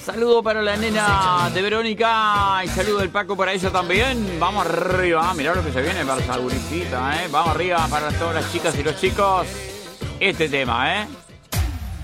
Saludo para la nena de Verónica y saludo del Paco para ella también. Vamos arriba, mirá lo que se viene para esa gurisita, Vamos arriba para todas las chicas y los chicos. Este tema,